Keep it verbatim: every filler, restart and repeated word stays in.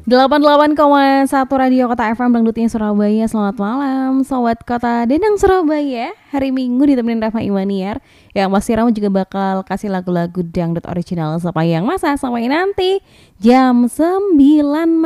delapan puluh delapan koma satu Radio Kota F M Dangdutnya Surabaya. Selamat malam Sobat Kota Denang Surabaya. Hari Minggu ditemenin Rafa Imaniar. Yang pasti Rama juga bakal kasih lagu-lagu dangdut original sepanjang masa sampai nanti jam sembilan